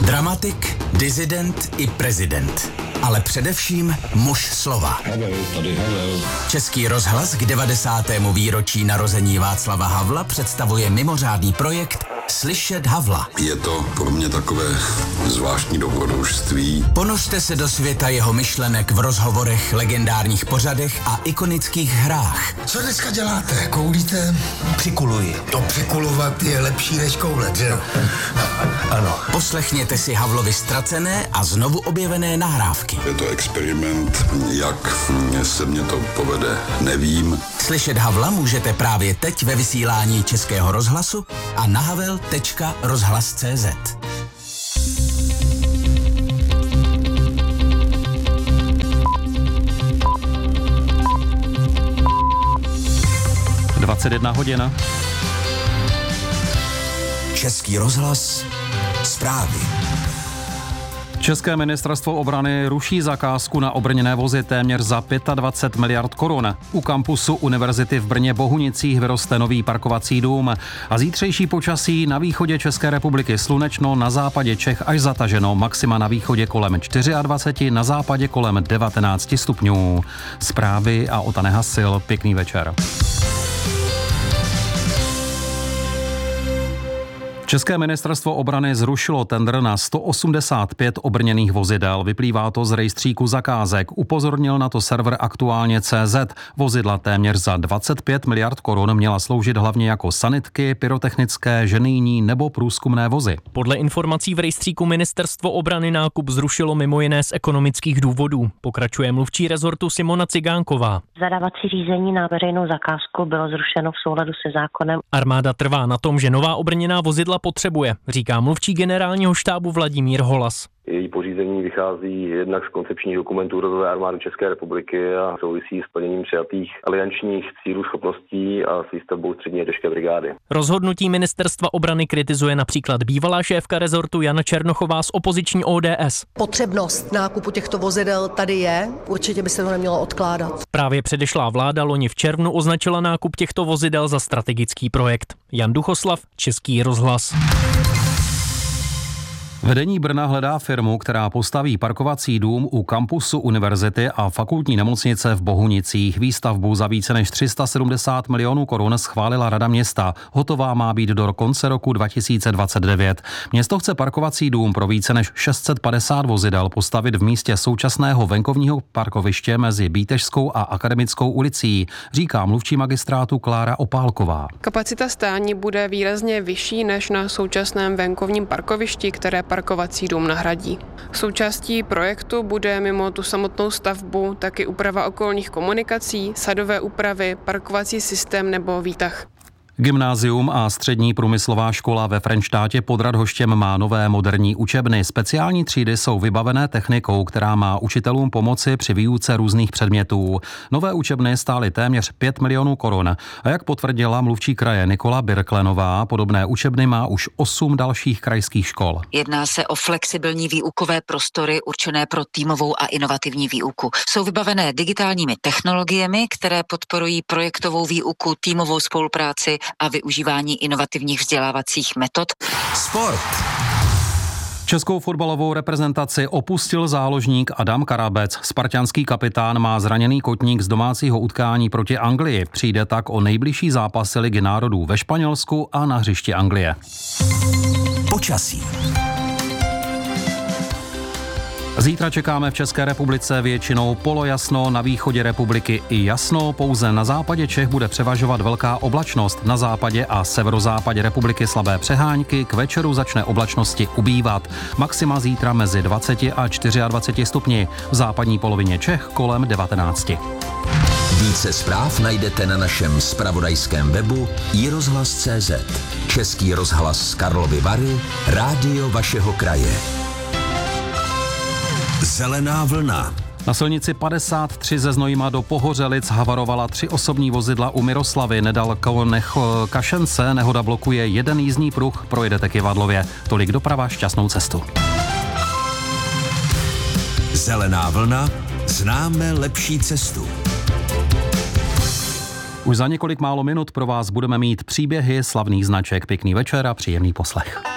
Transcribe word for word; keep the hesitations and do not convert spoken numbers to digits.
Dramatik, disident i prezident. Ale především muž slova. Havel, tady Havel. Český rozhlas k devadesátému výročí narození Václava Havla představuje mimořádný projekt Slyšet Havla. Je to pro mě takové zvláštní dobrodružství. Ponořte se do světa jeho myšlenek v rozhovorech, legendárních pořadech a ikonických hrách. Co dneska děláte? Koulíte? Přikuluji. To přikulovat je lepší než koulet, že jo? Ano. Poslechněte si Havlovi ztracené a znovu objevené nahrávky. Je to experiment, jak se mě to povede, nevím. Slyšet Havla můžete právě teď ve vysílání Českého rozhlasu a na havel tečka rozhlas tečka cé zet. dvacet jedna hodin. Český rozhlas, zprávy. České ministerstvo obrany ruší zakázku na obrněné vozy téměř za dvacet pět miliard korun. U kampusu Univerzity v Brně Bohunicích vyroste nový parkovací dům a zítřejší počasí na východě České republiky slunečno, na západě Čech až zataženo, maxima na východě kolem dvacet čtyři, na západě kolem devatenáct stupňů. Zprávy a Ota Nehasil, pěkný večer. České ministerstvo obrany zrušilo tendr na sto osmdesát pět obrněných vozidel. Vyplývá to z rejstříku zakázek. Upozornil na to server Aktuálně tečka cé zet. Vozidla téměř za dvacet pět miliard korun měla sloužit hlavně jako sanitky, pyrotechnické, ženijní nebo průzkumné vozy. Podle informací v rejstříku ministerstvo obrany nákup zrušilo mimo jiné z ekonomických důvodů. Pokračuje mluvčí rezortu Simona Cigánková. Zadávací řízení na veřejnou zakázku bylo zrušeno v souladu se zákonem. Armáda trvá na tom, že nová obrněná vozidla potřebuje, říká mluvčí generálního štábu Vladimír Holas. Její pořízení vychází jednak z koncepčních dokumentů Rodové armády České republiky a souvisí s plněním přijatých aliančních cílů, schopností a s výstavbou střední těžké brigády. Rozhodnutí ministerstva obrany kritizuje například bývalá šéfka rezortu Jana Černochová z opoziční O D S. Potřebnost nákupu těchto vozidel tady je, určitě by se to nemělo odkládat. Právě předešlá vláda loni v červnu označila nákup těchto vozidel za strategický projekt. Jan Duchoslav, Český rozhlas. Vedení Brna hledá firmu, která postaví parkovací dům u kampusu univerzity a fakultní nemocnice v Bohunicích. Výstavbu za více než tři sta sedmdesát milionů korun schválila Rada města. Hotová má být do konce roku dva tisíce dvacet devět. Město chce parkovací dům pro více než šest set padesát vozidel postavit v místě současného venkovního parkoviště mezi Bítežskou a Akademickou ulicí, říká mluvčí magistrátu Klára Opálková. Kapacita stání bude výrazně vyšší než na současném venkovním parkovišti, které parkovací dům nahradí. Součástí projektu bude mimo tu samotnou stavbu taky úprava okolních komunikací, sadové úpravy, parkovací systém nebo výtah. Gymnázium a střední průmyslová škola ve Frenštátě pod Radhoštěm má nové moderní učebny. Speciální třídy jsou vybavené technikou, která má učitelům pomoci při výuce různých předmětů. Nové učebny stály téměř pět milionů korun. A jak potvrdila mluvčí kraje Nikola Birklenová, podobné učebny má už osm dalších krajských škol. Jedná se o flexibilní výukové prostory určené pro týmovou a inovativní výuku. Jsou vybavené digitálními technologiemi, které podporují projektovou výuku, týmovou spolupráci a využívání inovativních vzdělávacích metod. Sport. Českou fotbalovou reprezentaci opustil záložník Adam Karabec. Spartanský kapitán má zraněný kotník z domácího utkání proti Anglii. Přijde tak o nejbližší zápasy Ligy národů ve Španělsku a na hřišti Anglie. Počasí. Zítra čekáme v České republice většinou polojasno, na východě republiky i jasno, pouze na západě Čech bude převažovat velká oblačnost, na západě a severozápadě republiky slabé přehánky, k večeru začne oblačnosti ubývat. Maxima zítra mezi dvacet a dvacet čtyři stupni, v západní polovině Čech kolem devatenáct. Více zpráv najdete na našem zpravodajském webu i rozhlas tečka cé zet. Český rozhlas z Karlovy Vary, rádio vašeho kraje. Zelená vlna. Na silnici padesát tři ze Znojma do Pohořelic havarovala tři osobní vozidla u Miroslavy. Nedaleko Nech- Kašence nehoda blokuje jeden jízdní pruh, projedete Kyvadlově. Tolik doprava, šťastnou cestu. Zelená vlna, známe lepší cestu. Už za několik málo minut pro vás budeme mít příběhy slavných značek. Pěkný večer a příjemný poslech.